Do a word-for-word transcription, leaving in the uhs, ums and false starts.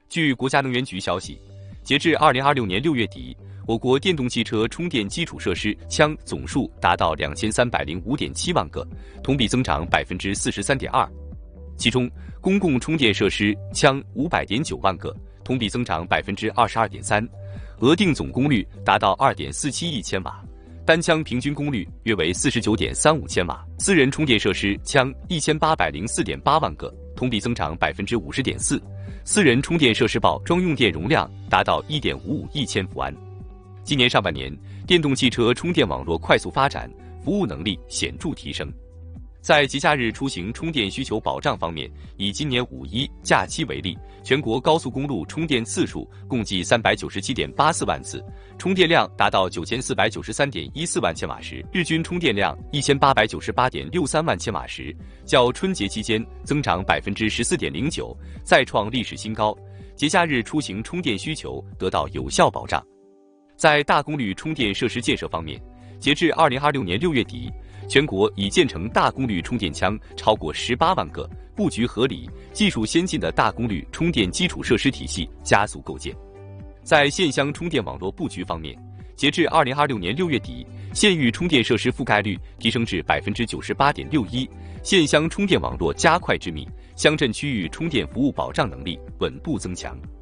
据国家能源局消息，截至二零二六年六月底，我国电动汽车充电基础设施枪总数达到两千三百零五点七万个，同比增长百分之四十三点二。其中，公共充电设施枪五百点九万个，同比增长百分之二十二点三，额定总功率达到二点四七亿千瓦，单枪平均功率约为四十九点三五千瓦。私人充电设施枪一千八百零四点八万个，同比增长百分之五十点四。私人充电设施报装用电容量达到一点五五亿千伏安。今年上半年，电动汽车充电网络快速发展，服务能力显著提升。在节假日出行充电需求保障方面，以今年五一假期为例，全国高速公路充电次数共计三百九十七点八四万次，充电量达到九千四百九十三点一四万千瓦时，日均充电量一千八百九十八点六三万千瓦时，较春节期间增长百分之十四点零九，再创历史新高。节假日出行充电需求得到有效保障。在大功率充电设施建设方面，截至二零二六年六月底，全国已建成大功率充电枪超过十八万个，布局合理、技术先进的大功率充电基础设施体系加速构建。在线箱充电网络布局方面，截至二零二六年六月底，县域充电设施覆盖率提升至百分之九十八点六一，线箱充电网络加快致密，乡镇区域充电服务保障能力稳步增强。